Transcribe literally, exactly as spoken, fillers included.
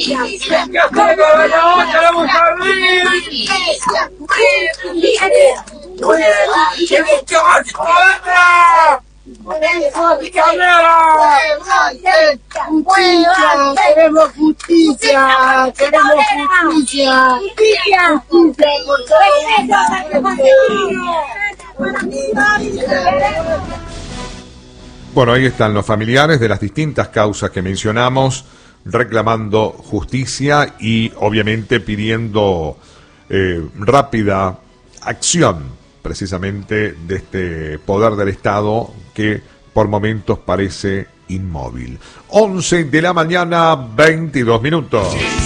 Queremos justicia, queremos justicia, justicia, Bueno, ahí están los familiares de las distintas causas que mencionamos, reclamando justicia y obviamente pidiendo eh, rápida acción precisamente de este poder del Estado que por momentos parece inmóvil. once de la mañana, veintidós minutos.